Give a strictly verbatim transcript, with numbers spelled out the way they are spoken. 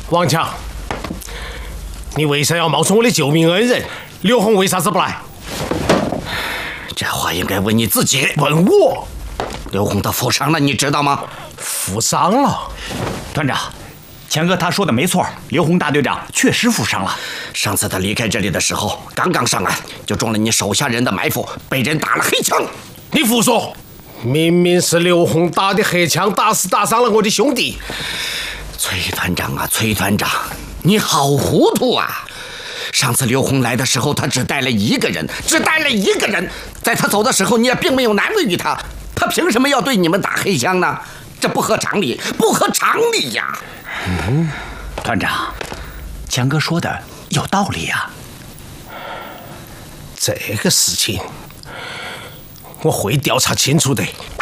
王强，你为啥要冒充我的救命恩人？刘洪为啥子不来？ 这话应该问你自己。 问我？ 刘洪他负伤了，你知道吗？ 负伤了？ 团长，强哥他说的没错，刘洪大队长确实负伤了。 上次他离开这里的时候，刚刚上岸就中了你手下人的埋伏，被人打了黑枪。 你胡说！明明是刘洪打的黑枪，打死打伤了我的兄弟。 崔团长啊，崔团长，你好糊涂啊！上次刘洪来的时候，他只带了一个人，只带了一个人。在他走的时候，你也并没有难为于他，他凭什么要对你们打黑枪呢？这不合常理，不合常理呀！ 嗯，团长，强哥说的有道理呀。 这个事情我会调查清楚的。